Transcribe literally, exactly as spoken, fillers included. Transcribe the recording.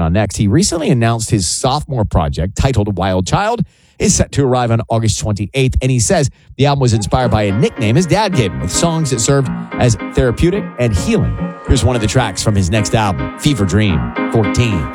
on next. He recently announced his sophomore project titled Wild Child is set to arrive on August twenty-eighth. And he says the album was inspired by a nickname his dad gave him with songs that served as therapeutic and healing. Here's one of the tracks from his next album, Fever Dream fourteen.